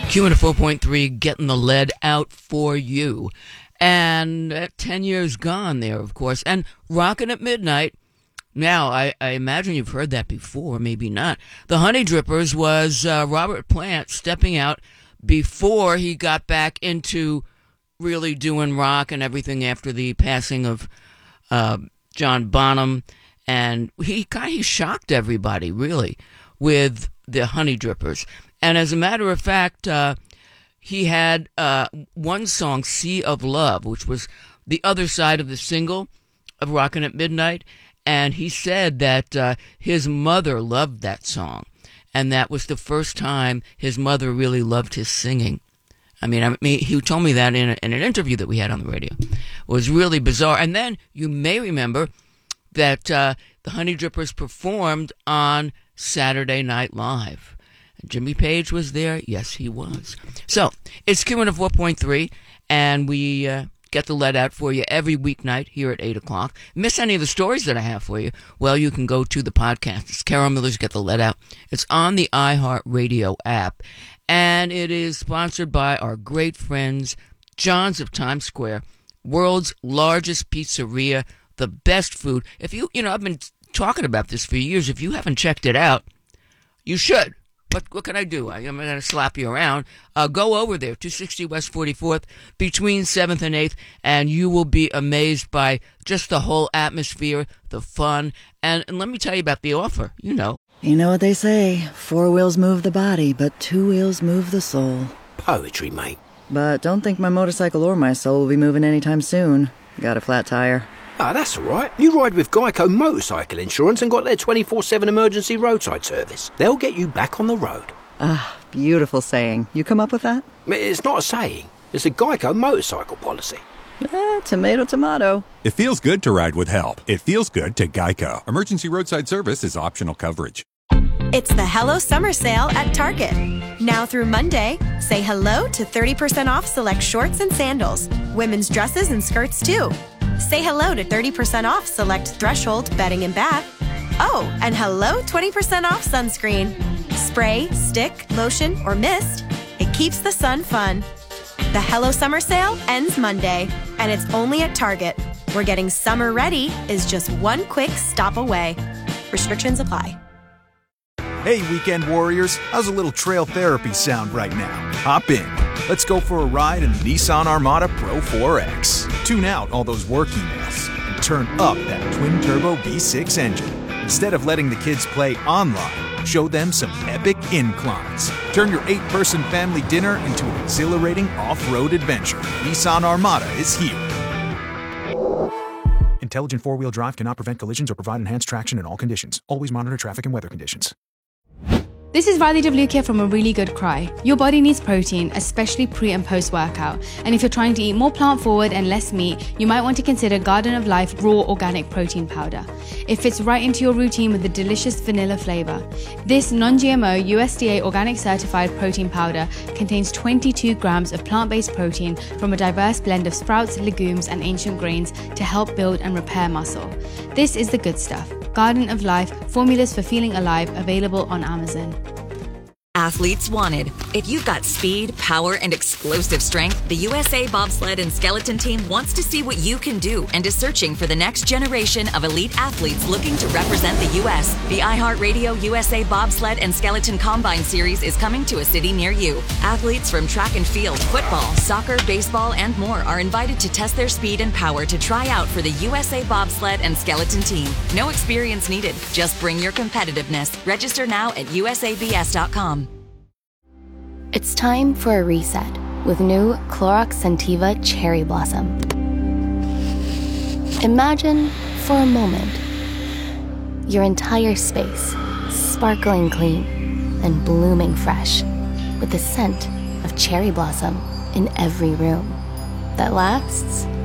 Q1 4.3, getting the lead out for you. And 10 years gone there, of course. And Rockin' at Midnight. Now, I imagine you've heard that before, maybe not. The Honey Drippers was Robert Plant stepping out before he got back into really doing rock and everything after the passing of John Bonham. And he shocked everybody, really, with the Honey Drippers. And as a matter of fact, he had one song, Sea of Love, which was the other side of the single of Rockin' at Midnight. And he said that his mother loved that song. And that was the first time his mother really loved his singing. I mean, he told me that in an interview that we had on the radio. It was really bizarre. And then you may remember that the Honey Drippers performed on Saturday Night Live. Jimmy Page was there. Yes, he was. So it's Q1 4.3, and we get the lead out for you every weeknight here at 8 o'clock. Miss any of the stories that I have for you? Well, you can go to the podcast. It's Carol Miller's Get the Lead Out. It's on the iHeartRadio app, and it is sponsored by our great friends, John's of Times Square, world's largest pizzeria, the best food. If I've been talking about this for years. If you haven't checked it out, you should. What can I do? I'm going to slap you around. Go over there, 260 West 44th, between 7th and 8th, and you will be amazed by just the whole atmosphere, the fun, and let me tell you about the offer, You know what they say, 4 wheels move the body, but 2 wheels move the soul. Poetry, mate. But don't think my motorcycle or my soul will be moving anytime soon. Got a flat tire. Ah, that's all right. You ride with Geico Motorcycle Insurance and got their 24/7 emergency roadside service. They'll get you back on the road. Ah, beautiful saying. You come up with that? It's not a saying. It's a Geico motorcycle policy. Tomato, tomato. It feels good to ride with help. It feels good to Geico. Emergency roadside service is optional coverage. It's the Hello Summer Sale at Target. Now through Monday, say hello to 30% off select shorts and sandals. Women's dresses and skirts, too. Say hello to 30% off select Threshold bedding and bath. Oh, and hello 20% off sunscreen. Spray, stick, lotion, or mist. It keeps the sun fun. The Hello Summer Sale ends Monday, and it's only at Target, where getting summer ready is just one quick stop away. Restrictions apply. Hey, weekend warriors, how's a little trail therapy sound right now? Hop in. Let's go for a ride in the Nissan Armada Pro 4X. Tune out all those work emails and turn up that twin-turbo V6 engine. Instead of letting the kids play online, show them some epic inclines. Turn your 8-person family dinner into an exhilarating off-road adventure. Nissan Armada is here. Intelligent four-wheel drive cannot prevent collisions or provide enhanced traction in all conditions. Always monitor traffic and weather conditions. This is Riley Devlukia from A Really Good Cry. Your body needs protein, especially pre and post workout. And if you're trying to eat more plant forward and less meat, you might want to consider Garden of Life Raw Organic Protein Powder. It fits right into your routine with a delicious vanilla flavor. This non-GMO USDA organic certified protein powder contains 22 grams of plant-based protein from a diverse blend of sprouts, legumes, and ancient grains to help build and repair muscle. This is the good stuff. Garden of Life, formulas for feeling alive, available on Amazon. Athletes wanted. If you've got speed, power, and explosive strength, the USA Bobsled and Skeleton Team wants to see what you can do and is searching for the next generation of elite athletes looking to represent the U.S. The iHeartRadio USA Bobsled and Skeleton Combine Series is coming to a city near you. Athletes from track and field, football, soccer, baseball, and more are invited to test their speed and power to try out for the USA Bobsled and Skeleton Team. No experience needed. Just bring your competitiveness. Register now at usabs.com. It's time for a reset with new Clorox Scentiva Cherry Blossom. Imagine, for a moment, your entire space sparkling clean and blooming fresh with the scent of cherry blossom in every room that lasts